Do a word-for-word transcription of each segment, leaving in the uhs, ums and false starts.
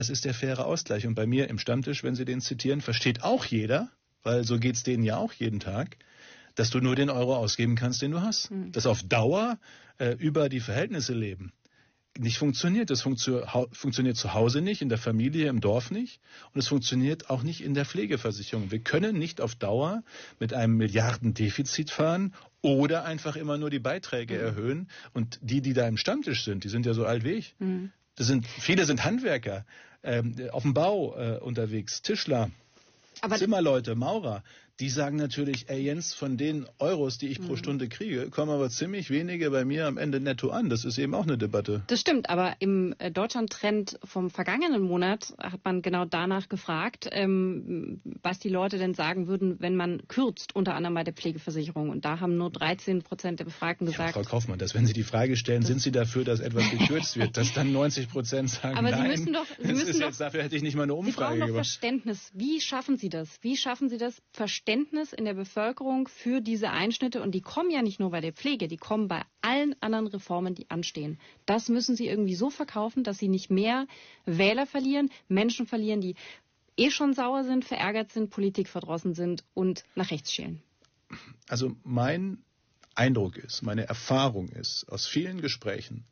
Das ist der faire Ausgleich. Und bei mir im Stammtisch, wenn Sie den zitieren, versteht auch jeder, weil so geht's denen ja auch jeden Tag, dass du nur den Euro ausgeben kannst, den du hast. Mhm. Dass auf Dauer äh, über die Verhältnisse leben nicht funktioniert. Das funktio- funktioniert zu Hause nicht, in der Familie, im Dorf nicht. Und es funktioniert auch nicht in der Pflegeversicherung. Wir können nicht auf Dauer mit einem Milliardendefizit fahren oder einfach immer nur die Beiträge mhm. erhöhen. Und die, die da im Stammtisch sind, die sind ja so alt wie ich. Mhm. Das sind, viele sind Handwerker, ähm, auf dem Bau äh, unterwegs, Tischler, aber Zimmerleute, Maurer. Die sagen natürlich, ey Jens, von den Euros, die ich pro Stunde kriege, kommen aber ziemlich wenige bei mir am Ende netto an. Das ist eben auch eine Debatte. Das stimmt, aber im Deutschland-Trend vom vergangenen Monat hat man genau danach gefragt, ähm, was die Leute denn sagen würden, wenn man kürzt, unter anderem bei der Pflegeversicherung. Und da haben nur dreizehn Prozent der Befragten gesagt... Ja, Frau Kaufmann, dass wenn Sie die Frage stellen, sind Sie dafür, dass etwas gekürzt wird, dass dann neunzig Prozent sagen, aber nein. Sie müssen doch, Sie müssen ist doch, jetzt, dafür hätte ich nicht mal eine Umfrage Sie brauchen doch gemacht. Verständnis. Wie schaffen Sie das? Wie schaffen Sie das Verständnis in der Bevölkerung für diese Einschnitte? Und die kommen ja nicht nur bei der Pflege, die kommen bei allen anderen Reformen, die anstehen. Das müssen Sie irgendwie so verkaufen, dass Sie nicht mehr Wähler verlieren, Menschen verlieren, die eh schon sauer sind, verärgert sind, politikverdrossen sind und nach rechts schälen. Also mein Eindruck ist, meine Erfahrung ist aus vielen Gesprächen,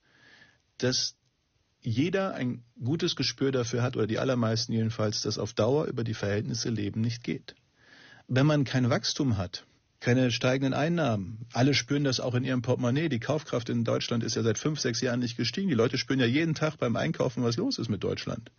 dass jeder ein gutes Gespür dafür hat, oder die allermeisten jedenfalls, dass auf Dauer über die Verhältnisse Leben nicht geht. Wenn man kein Wachstum hat, keine steigenden Einnahmen, alle spüren das auch in ihrem Portemonnaie. Die Kaufkraft in Deutschland ist ja seit fünf, sechs Jahren nicht gestiegen. Die Leute spüren ja jeden Tag beim Einkaufen, was los ist mit Deutschland.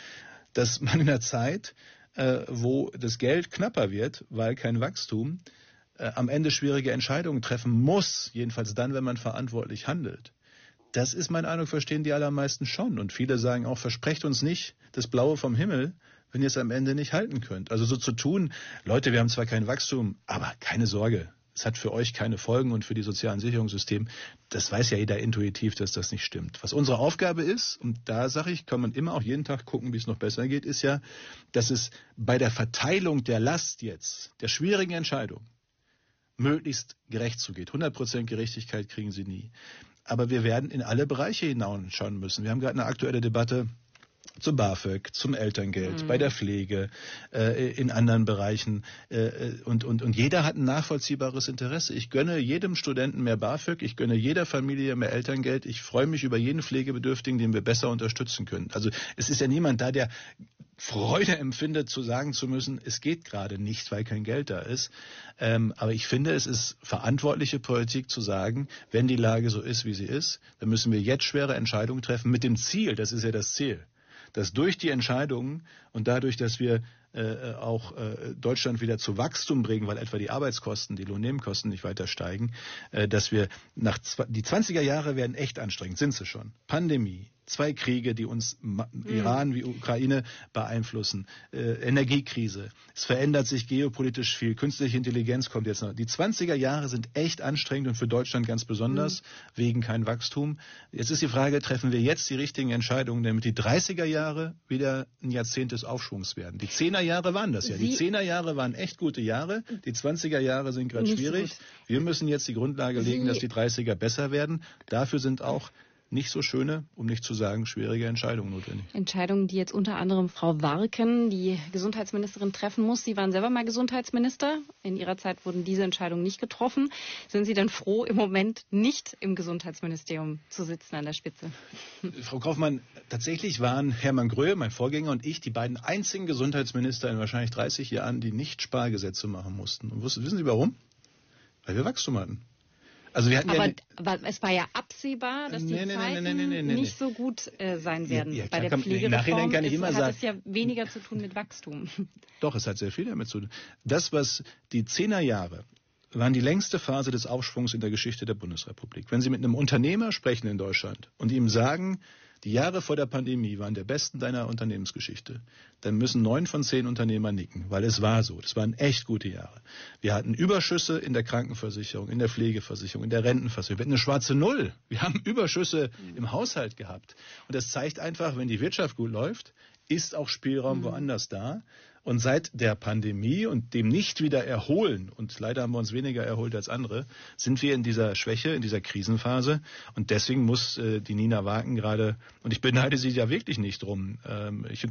Dass man in einer Zeit, äh, wo das Geld knapper wird, weil kein Wachstum, äh, am Ende schwierige Entscheidungen treffen muss, jedenfalls dann, wenn man verantwortlich handelt. Das ist mein Eindruck, verstehen die allermeisten schon. Und viele sagen auch, versprecht uns nicht das Blaue vom Himmel, wenn ihr es am Ende nicht halten könnt. Also so zu tun, Leute, wir haben zwar kein Wachstum, aber keine Sorge, es hat für euch keine Folgen und für die sozialen Sicherungssysteme, das weiß ja jeder intuitiv, dass das nicht stimmt. Was unsere Aufgabe ist, und da sage ich, kann man immer auch jeden Tag gucken, wie es noch besser geht, ist ja, dass es bei der Verteilung der Last jetzt, der schwierigen Entscheidung, möglichst gerecht zugeht. hundert Prozent Gerechtigkeit kriegen sie nie. Aber wir werden in alle Bereiche hinausschauen müssen. Wir haben gerade eine aktuelle Debatte zum BAföG, zum Elterngeld, mhm. bei der Pflege, äh, in anderen Bereichen. Äh, und, und, und jeder hat ein nachvollziehbares Interesse. Ich gönne jedem Studenten mehr BAföG, ich gönne jeder Familie mehr Elterngeld. Ich freue mich über jeden Pflegebedürftigen, den wir besser unterstützen können. Also es ist ja niemand da, der Freude empfindet, zu sagen zu müssen, es geht gerade nicht, weil kein Geld da ist. Ähm, aber ich finde, es ist verantwortliche Politik zu sagen, wenn die Lage so ist, wie sie ist, dann müssen wir jetzt schwere Entscheidungen treffen mit dem Ziel, das ist ja das Ziel, dass durch die Entscheidungen und dadurch, dass wir äh, auch äh, Deutschland wieder zu Wachstum bringen, weil etwa die Arbeitskosten, die Lohnnebenkosten nicht weiter steigen, äh, dass wir nach die zwanziger Jahre werden echt anstrengend, sind sie schon. Pandemie, zwei Kriege, die uns Ma- mhm. Iran wie Ukraine beeinflussen, äh, Energiekrise, es verändert sich geopolitisch viel, künstliche Intelligenz kommt jetzt noch. Die zwanziger Jahre sind echt anstrengend und für Deutschland ganz besonders, mhm. wegen kein Wachstum. Jetzt ist die Frage, treffen wir jetzt die richtigen Entscheidungen, damit die dreißiger Jahre wieder ein Jahrzehnt des Aufschwungs werden. Die zehner Jahre waren das ja. Die zehner Jahre waren echt gute Jahre, die zwanziger Jahre sind gerade schwierig. So wir müssen jetzt die Grundlage legen, Sie dass die dreißiger besser werden. Dafür sind auch nicht so schöne, um nicht zu sagen schwierige Entscheidungen notwendig. Entscheidungen, die jetzt unter anderem Frau Warken, die Gesundheitsministerin, treffen muss. Sie waren selber mal Gesundheitsminister. In Ihrer Zeit wurden diese Entscheidungen nicht getroffen. Sind Sie denn froh, im Moment nicht im Gesundheitsministerium zu sitzen an der Spitze? Frau Kaufmann, tatsächlich waren Hermann Gröhe, mein Vorgänger, und ich die beiden einzigen Gesundheitsminister in wahrscheinlich dreißig Jahren, die nicht Spargesetze machen mussten. Und wissen Sie warum? Weil wir Wachstum hatten. Also wir hatten aber, ja, aber es war ja absehbar, dass die nee, nee, Zeiten nee, nee, nee, nee, nicht so gut äh, sein werden. Ja, ja, bei der kann, Pflegereform im Nachhinein kann ich immer hat sagen, es ja weniger zu tun mit Wachstum. Doch, es hat sehr viel damit zu tun. Das, was die zehner Jahre waren die längste Phase des Aufschwungs in der Geschichte der Bundesrepublik. Wenn Sie mit einem Unternehmer sprechen in Deutschland und ihm sagen, die Jahre vor der Pandemie waren der besten deiner Unternehmensgeschichte, dann müssen neun von zehn Unternehmer nicken, weil es war so. Das waren echt gute Jahre. Wir hatten Überschüsse in der Krankenversicherung, in der Pflegeversicherung, in der Rentenversicherung. Wir hatten eine schwarze Null. Wir haben Überschüsse im Haushalt gehabt. Und das zeigt einfach, wenn die Wirtschaft gut läuft, ist auch Spielraum mhm. woanders da. Und seit der Pandemie und dem nicht wieder erholen, und leider haben wir uns weniger erholt als andere, sind wir in dieser Schwäche, in dieser Krisenphase. Und deswegen muss äh, die Nina Wagen gerade, und ich beneide sie ja wirklich nicht drum, ähm, ich